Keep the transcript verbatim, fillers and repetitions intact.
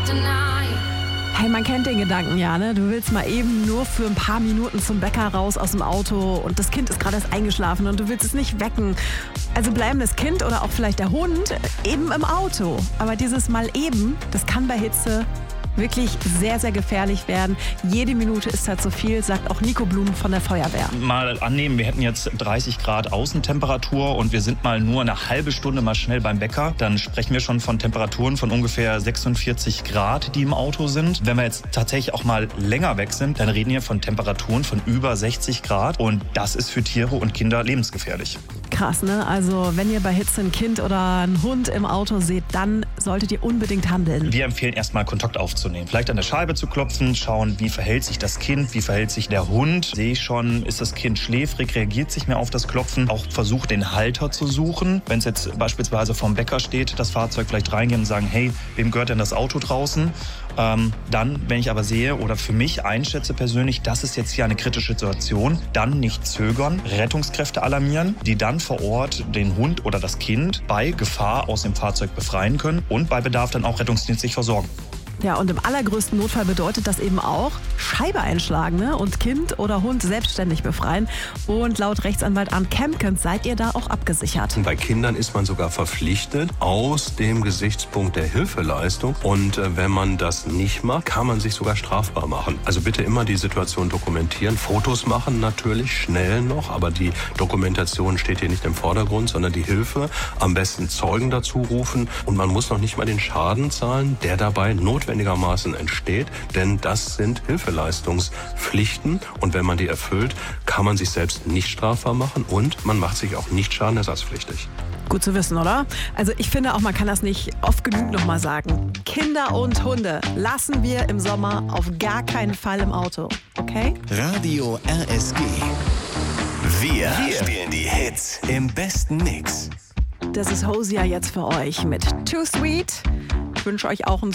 Hey, man kennt den Gedanken ja, ne? Du willst mal eben nur für ein paar Minuten zum Bäcker raus aus dem Auto und das Kind ist gerade erst eingeschlafen und du willst es nicht wecken. Also bleiben das Kind oder auch vielleicht der Hund eben im Auto. Aber dieses Mal eben, das kann bei Hitze wirklich sehr, sehr gefährlich werden. Jede Minute ist halt zu viel, sagt auch Nico Blum von der Feuerwehr. Mal annehmen, wir hätten jetzt dreißig Grad Außentemperatur und wir sind mal nur eine halbe Stunde mal schnell beim Bäcker. Dann sprechen wir schon von Temperaturen von ungefähr sechsundvierzig Grad, die im Auto sind. Wenn wir jetzt tatsächlich auch mal länger weg sind, dann reden wir von Temperaturen von über sechzig Grad und das ist für Tiere und Kinder lebensgefährlich. Krass, ne? Also wenn ihr bei Hitze ein Kind oder einen Hund im Auto seht, dann solltet ihr unbedingt handeln. Wir empfehlen erstmal Kontakt aufzunehmen. Vielleicht an der Scheibe zu klopfen, schauen, wie verhält sich das Kind, wie verhält sich der Hund. Sehe ich schon, ist das Kind schläfrig, reagiert sich mehr auf das Klopfen. Auch versucht, den Halter zu suchen. Wenn es jetzt beispielsweise vorm Bäcker steht, das Fahrzeug vielleicht reingehen und sagen, hey, wem gehört denn das Auto draußen? Ähm, dann, wenn ich aber sehe oder für mich einschätze persönlich, das ist jetzt hier eine kritische Situation, dann nicht zögern, Rettungskräfte alarmieren, die dann vor Ort den Hund oder das Kind bei Gefahr aus dem Fahrzeug befreien können und bei Bedarf dann auch rettungsdienstlich versorgen. Ja, und im allergrößten Notfall bedeutet das eben auch Scheibe einschlagen, ne? Und Kind oder Hund selbstständig befreien. Und laut Rechtsanwalt Arndt Kempkens seid ihr da auch abgesichert. Bei Kindern ist man sogar verpflichtet aus dem Gesichtspunkt der Hilfeleistung. Und äh, wenn man das nicht macht, kann man sich sogar strafbar machen. Also bitte immer die Situation dokumentieren. Fotos machen natürlich, schnell noch. Aber die Dokumentation steht hier nicht im Vordergrund, sondern die Hilfe. Am besten Zeugen dazu rufen. Und man muss noch nicht mal den Schaden zahlen, der dabei notwendig notwendigermaßen entsteht, denn das sind Hilfeleistungspflichten und wenn man die erfüllt, kann man sich selbst nicht strafbar machen und man macht sich auch nicht schadenersatzpflichtig. Gut zu wissen, oder? Also ich finde auch, man kann das nicht oft genug nochmal sagen. Kinder und Hunde lassen wir im Sommer auf gar keinen Fall im Auto, okay? Radio R S G. Wir, Wir spielen die Hits im besten Mix. Das ist Hosea jetzt für euch mit Too Sweet. Ich wünsche euch auch einen